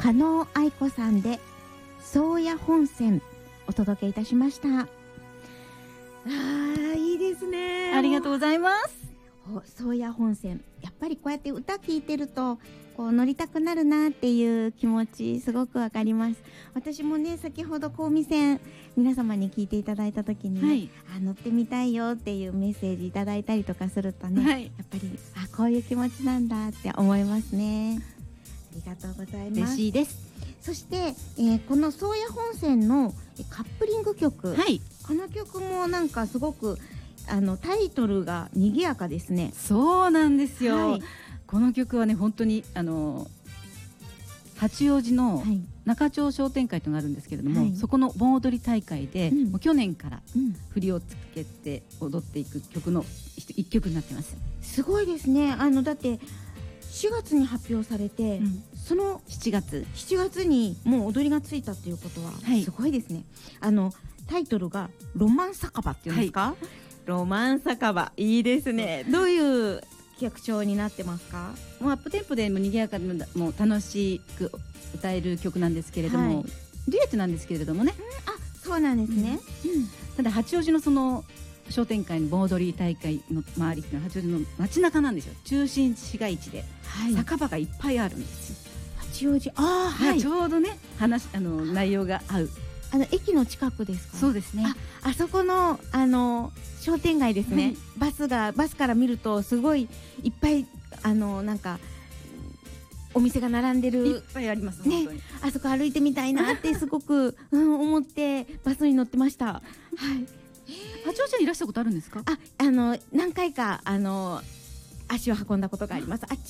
加納愛子さんで宗谷本線お届けいたしました。いいですね。 ありがとうございます。 宗谷本線、やっぱりこうやって歌聞いてるとこう乗りたくなるなっていう気持ちすごくわかります。私もね、先ほど小海線皆様に聞いていただいた時に、ね、乗ってみたいよっていうメッセージいただいたりとかするとね、やっぱりこういう気持ちなんだって思いますね。ありがとうございます。 嬉しいです。 そして、この宗谷本線のカップリング曲、この曲もなんかすごくタイトルが賑やかですね。 そうなんですよ、この曲はね、本当に八王子の中町商店会というのがあるんですけれども、そこの盆踊り大会で、もう去年から振りをつけて踊っていく曲の一曲になってます。 すごいですね。だって4月に発表されて、その7月にもう踊りがついたっていうことはすごいですね。タイトルがロマン酒場っていうんですか、ロマン酒場、いいですね。どういう曲調になってますか？ もうアップテンポでも賑やかでも楽しく歌える曲なんですけれども、デュエットなんですけれどもね。 そうなんですね。 ただ八王子のその商店会の盆踊り大会の周りっていうのは八王子の街中なんですよ。中心市街地で、酒場がいっぱいあるんですよ。 八王子、 ちょうどね、内容が合う。 駅の近くですか？ そうですね。 あそこの商店街ですね。バスから見るとすごいいっぱいなんかお店が並んでる、 いっぱいありますね。 あそこ歩いてみたいなってすごく思ってバスに乗ってました。 八王子にいらしたことあるんですか？ 何回か足を運んだことがあります。